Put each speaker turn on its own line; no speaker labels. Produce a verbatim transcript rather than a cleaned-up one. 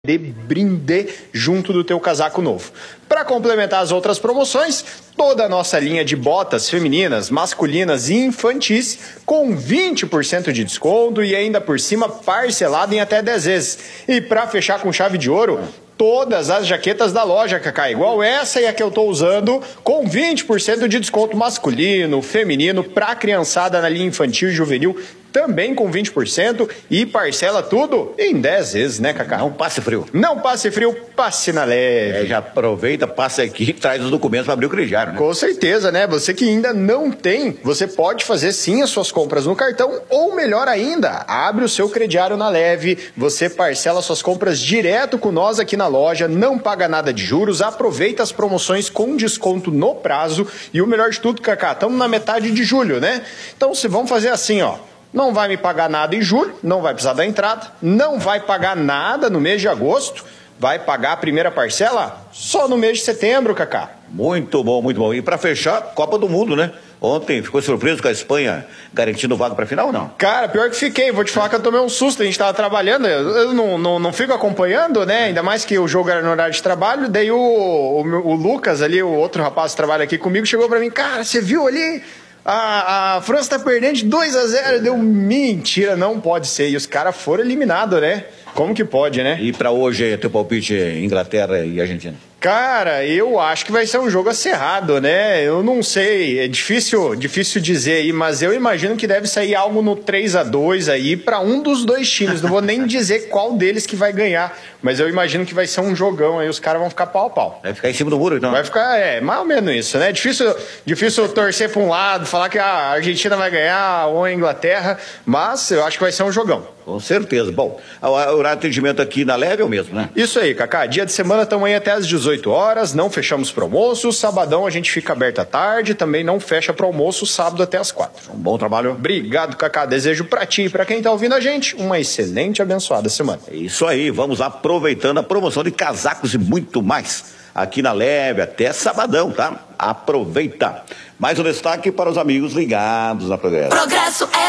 de brinde junto do teu casaco novo. Para complementar as outras promoções, toda a nossa linha de botas femininas, masculinas e infantis com vinte por cento de desconto e ainda por cima parcelado em até dez vezes. E para fechar com chave de ouro, todas as jaquetas da loja, Cacá, igual essa e a que eu tô usando, com vinte por cento de desconto masculino, feminino, pra criançada na linha infantil e juvenil, também com vinte por cento e parcela tudo em dez vezes, né, Cacá?
Não passe frio.
Não passe frio, passe na leve.
É, já aproveita, passa aqui e traz os documentos para abrir o crediário, né?
Com certeza, né? Você que ainda não tem, você pode fazer sim as suas compras no cartão ou melhor ainda, abre o seu crediário na leve, você parcela suas compras direto com nós aqui na loja, não paga nada de juros, aproveita as promoções com desconto no prazo e o melhor de tudo, Cacá, estamos na metade de julho, né? Então, se vamos fazer assim, ó, não vai me pagar nada em julho, não vai precisar da entrada, não vai pagar nada no mês de agosto, vai pagar a primeira parcela só no mês de setembro, Cacá.
Muito bom, muito bom. E para fechar, Copa do Mundo, né? Ontem ficou surpreso com a Espanha garantindo vaga para final ou não?
Cara, pior que fiquei. Vou te falar que eu tomei um susto. A gente tava trabalhando, eu não, não, não fico acompanhando, né? Ainda mais que o jogo era no horário de trabalho. Daí o, o, o Lucas ali, o outro rapaz que trabalha aqui comigo, chegou para mim. Cara, você viu ali? A, a França tá perdendo de dois a zero. Deu mentira, não pode ser. E os caras foram eliminados, né? Como que pode, né?
E para hoje, teu palpite, Inglaterra e Argentina?
Cara, eu acho que vai ser um jogo acirrado, né? Eu não sei, é difícil, difícil dizer aí, mas eu imagino que deve sair algo no três a dois aí para um dos dois times. Não vou nem dizer qual deles que vai ganhar, mas eu imagino que vai ser um jogão aí, os caras vão ficar pau a pau.
Vai ficar em cima do muro, então?
Vai ficar, é, mais ou menos isso, né? Difícil, difícil torcer para um lado, falar que a Argentina vai ganhar ou a Inglaterra, mas eu acho que vai ser um jogão.
Com certeza. Bom, o horário de atendimento aqui na Leve é o mesmo, né?
Isso aí, Cacá. Dia de semana estamos aí até às dezoito horas, não fechamos pro almoço. Sabadão a gente fica aberto à tarde, também não fecha pro almoço, sábado até às quatro.
Um bom trabalho.
Obrigado, Cacá. Desejo pra ti e pra quem tá ouvindo a gente uma excelente e abençoada semana.
É isso aí, vamos lá aproveitando a promoção de casacos e muito mais aqui na Leve até sabadão, tá? Aproveita. Mais um destaque para os amigos ligados na Progresso. Progresso é